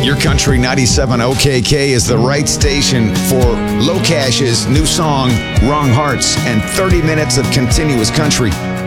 Your Country 97 OKK is the right station for Low Cash's new song, Wrong Hearts, and 30 minutes of continuous country.